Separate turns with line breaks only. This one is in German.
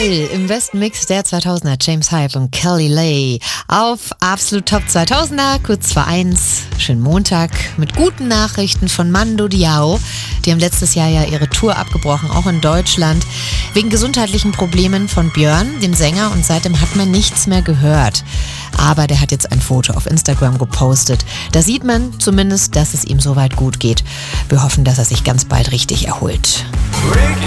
Geil im besten Mix der 2000er. James Hype und Kelly Lay auf Absolut Top 2000er, kurz vor 1. Schönen Montag mit guten Nachrichten von Mando Diao. Die haben letztes Jahr ja ihre Tour abgebrochen, auch in Deutschland, wegen gesundheitlichen Problemen von Björn, dem Sänger, und seitdem hat man nichts mehr gehört. Aber der hat jetzt ein Foto auf Instagram gepostet. Da sieht man zumindest, dass es ihm soweit gut geht. Wir hoffen, dass er sich ganz bald richtig erholt.
Rick